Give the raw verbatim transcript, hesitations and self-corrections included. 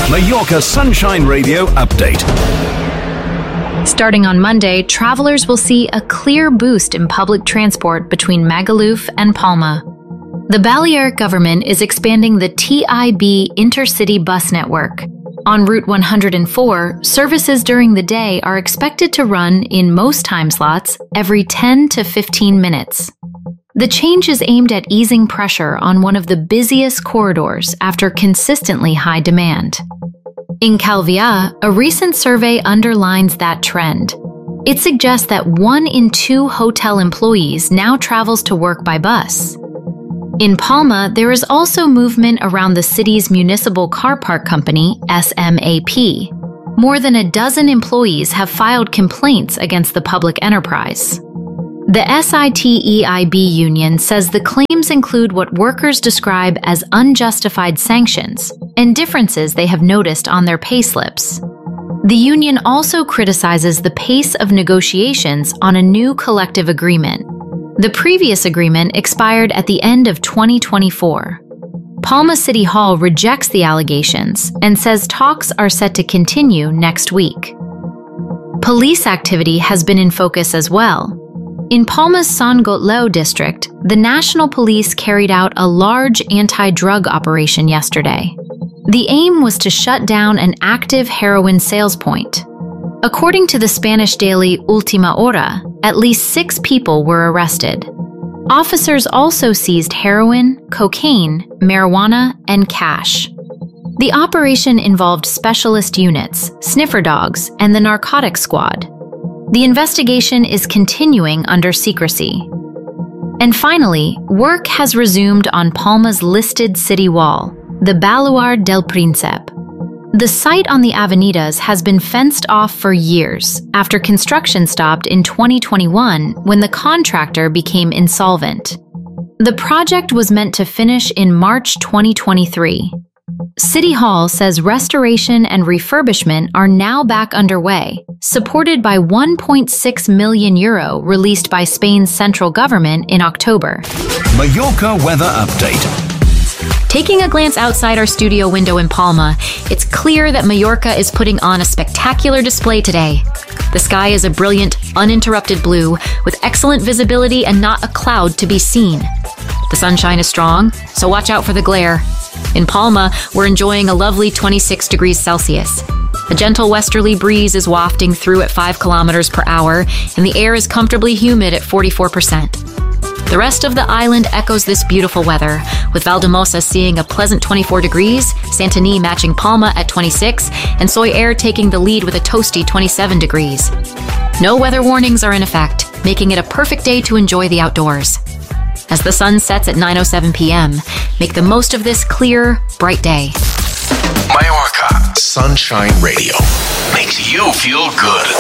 Mallorca Sunshine Radio update. Starting on Monday, travelers will see a clear boost in public transport between Magaluf and Palma. The Balearic government is expanding the T I B intercity bus network. On Route one hundred four, services during the day are expected to run in most time slots every ten to fifteen minutes. The change is aimed at easing pressure on one of the busiest corridors after consistently high demand. In Calvià, a recent survey underlines that trend. It suggests that one in two hotel employees now travels to work by bus. In Palma, there is also movement around the city's municipal car park company, S M A P. More than a dozen employees have filed complaints against the public enterprise. The SITEIB union says the claims include what workers describe as unjustified sanctions and differences they have noticed on their payslips. The union also criticizes the pace of negotiations on a new collective agreement. The previous agreement expired at the end of twenty twenty-four. Palma City Hall rejects the allegations and says talks are set to continue next week. Police activity has been in focus as well. In Palma's Sant Gotlou district, the National Police carried out a large anti-drug operation yesterday. The aim was to shut down an active heroin sales point. According to the Spanish daily Ultima Hora, at least six people were arrested. Officers also seized heroin, cocaine, marijuana, and cash. The operation involved specialist units, sniffer dogs, and the narcotics squad. The investigation is continuing under secrecy. And finally, work has resumed on Palma's listed city wall, the Baluard del Príncep. The site on the Avenidas has been fenced off for years after construction stopped in twenty twenty-one when the contractor became insolvent. The project was meant to finish in March twenty twenty-three. City Hall says restoration and refurbishment are now back underway, supported by one point six million euro released by Spain's central government in October. Mallorca weather update. Taking a glance outside our studio window in Palma, it's clear that Mallorca is putting on a spectacular display today. The sky is a brilliant, uninterrupted blue, with excellent visibility and not a cloud to be seen. The sunshine is strong, so watch out for the glare. In Palma, we're enjoying a lovely twenty-six degrees Celsius. A gentle westerly breeze is wafting through at five kilometers per hour, and the air is comfortably humid at forty-four percent. The rest of the island echoes this beautiful weather, with Valdemosa seeing a pleasant twenty-four degrees, Santany matching Palma at twenty-six, and Soy Air taking the lead with a toasty twenty-seven degrees. No weather warnings are in effect, making it a perfect day to enjoy the outdoors. As the sun sets at nine oh seven p.m., make the most of this clear, bright day. Mallorca Sunshine Radio makes you feel good.